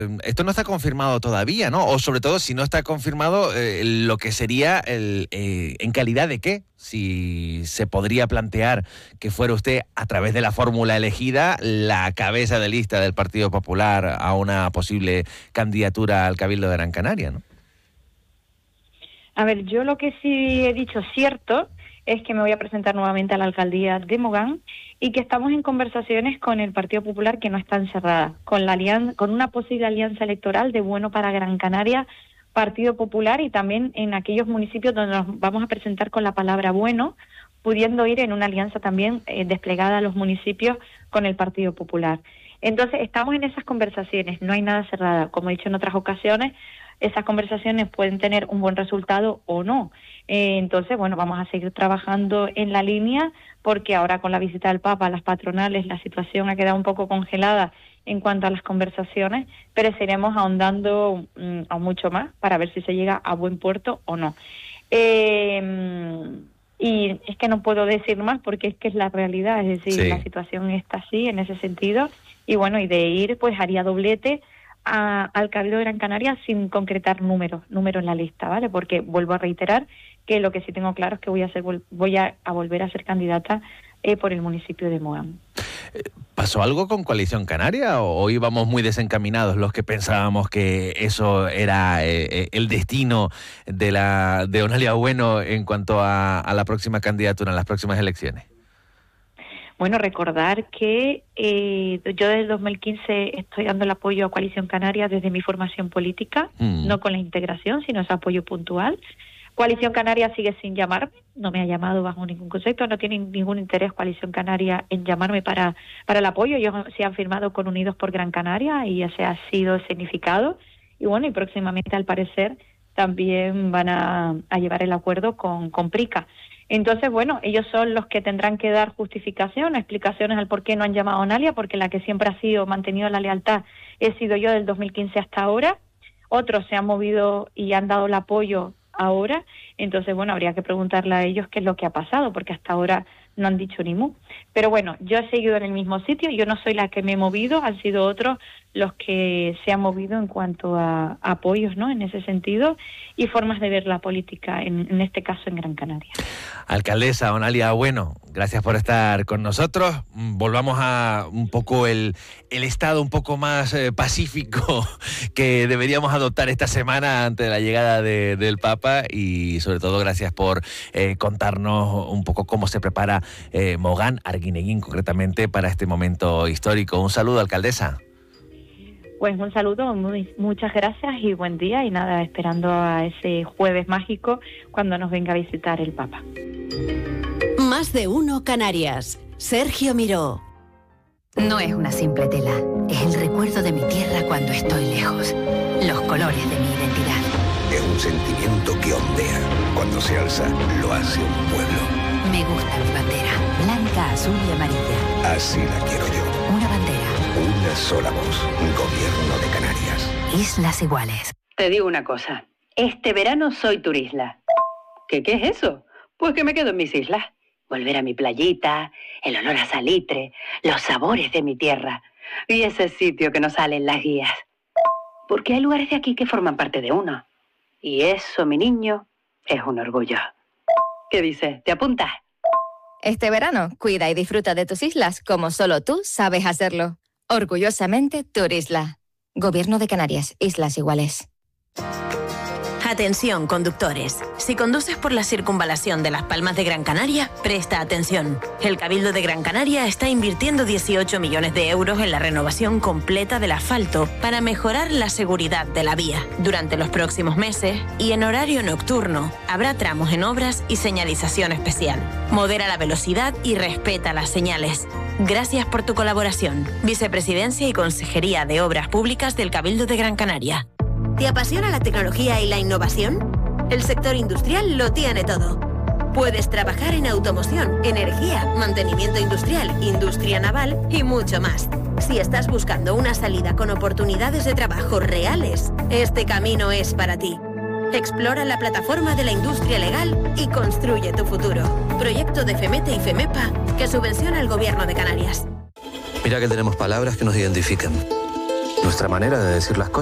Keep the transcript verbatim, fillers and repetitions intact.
Esto no está confirmado todavía, ¿no? O sobre todo, si no está confirmado, eh, lo que sería, el, eh, ¿en calidad de qué? Si se podría plantear que fuera usted, a través de la fórmula elegida, la cabeza de lista del Partido Popular a una posible candidatura al Cabildo de Gran Canaria, ¿no? A ver, yo lo que sí he dicho cierto es que me voy a presentar nuevamente a la alcaldía de Mogán y que estamos en conversaciones con el Partido Popular, que no están cerradas, con la alianza, con una posible alianza electoral de Bueno para Gran Canaria, Partido Popular, y también en aquellos municipios donde nos vamos a presentar con la palabra bueno, pudiendo ir en una alianza también eh, desplegada a los municipios con el Partido Popular. Entonces, estamos en esas conversaciones, no hay nada cerrada. Como he dicho en otras ocasiones, esas conversaciones pueden tener un buen resultado o no. Eh, entonces, bueno, vamos a seguir trabajando en la línea, porque ahora con la visita del Papa a las patronales la situación ha quedado un poco congelada en cuanto a las conversaciones, pero seguiremos ahondando um, aún mucho más para ver si se llega a buen puerto o no. Eh, y es que no puedo decir más porque es que es la realidad, es decir, sí, la situación está así en ese sentido, y bueno, y de ir pues haría doblete A, al Cabildo de Gran Canaria sin concretar números, números en la lista, ¿vale? Porque vuelvo a reiterar que lo que sí tengo claro es que voy a ser, voy a, a volver a ser candidata eh, por el municipio de Mogán. ¿Pasó algo con Coalición Canaria o íbamos muy desencaminados los que pensábamos que eso era eh, el destino de la de Onalia Bueno en cuanto a, a la próxima candidatura en las próximas elecciones? Bueno, recordar que eh, yo desde el dos mil quince estoy dando el apoyo a Coalición Canaria desde mi formación política, mm. no con la integración, sino ese apoyo puntual. Coalición Canaria sigue sin llamarme, no me ha llamado bajo ningún concepto, no tiene ningún interés Coalición Canaria en llamarme para, para el apoyo. Ellos se han firmado con Unidos por Gran Canaria y ese ha sido significado. Y bueno, y próximamente al parecer también van a, a llevar el acuerdo con, con Prica. Entonces, bueno, ellos son los que tendrán que dar justificación, explicaciones al por qué no han llamado a Onalia, porque la que siempre ha sido mantenido la lealtad he sido yo del dos mil quince hasta ahora. Otros se han movido y han dado el apoyo ahora. Entonces, bueno, habría que preguntarle a ellos qué es lo que ha pasado, porque hasta ahora no han dicho ni mu. Pero bueno, yo he seguido en el mismo sitio, yo no soy la que me he movido, han sido otros los que se han movido en cuanto a, a apoyos, ¿no? En ese sentido, y formas de ver la política, en, en este caso en Gran Canaria. Alcaldesa Onalia Bueno, gracias por estar con nosotros. Volvamos a un poco el, el estado un poco más eh, pacífico que deberíamos adoptar esta semana ante la llegada de, del Papa, y sobre todo gracias por eh, contarnos un poco cómo se prepara eh, Mogán, Arguineguín concretamente, para este momento histórico. Un saludo, alcaldesa. Pues un saludo, muy, muchas gracias y buen día, y nada, esperando a ese jueves mágico cuando nos venga a visitar el Papa. Más de uno Canarias. Sergio Miró. No es una simple tela, es el recuerdo de mi tierra cuando estoy lejos, los colores de mi identidad. Es un sentimiento que ondea, cuando se alza lo hace un pueblo. Me gusta mi bandera, blanca, azul y amarilla. Así la quiero yo. Una bandera. Una sola voz, un gobierno de Canarias. Islas iguales. Te digo una cosa, este verano soy turisla. ¿Qué, qué es eso? Pues que me quedo en mis islas. Volver a mi playita, el olor a salitre, los sabores de mi tierra y ese sitio que no sale en las guías. Porque hay lugares de aquí que forman parte de uno. Y eso, mi niño, es un orgullo. ¿Qué dices? ¿Te apuntas? Este verano, cuida y disfruta de tus islas como solo tú sabes hacerlo. Orgullosamente Turisla. Gobierno de Canarias, Islas Iguales. Atención, conductores. Si conduces por la circunvalación de Las Palmas de Gran Canaria, presta atención. El Cabildo de Gran Canaria está invirtiendo dieciocho millones de euros en la renovación completa del asfalto para mejorar la seguridad de la vía. Durante los próximos meses y en horario nocturno, habrá tramos en obras y señalización especial. Modera la velocidad y respeta las señales. Gracias por tu colaboración. Vicepresidencia y Consejería de Obras Públicas del Cabildo de Gran Canaria. ¿Te apasiona la tecnología y la innovación? El sector industrial lo tiene todo. Puedes trabajar en automoción, energía, mantenimiento industrial, industria naval y mucho más. Si estás buscando una salida con oportunidades de trabajo reales, este camino es para ti. Explora la plataforma de la industria legal y construye tu futuro. Proyecto de FEMETE y FEMEPA que subvenciona el Gobierno de Canarias. Mira que tenemos palabras que nos identifican. nuestra manera de decir las cosas.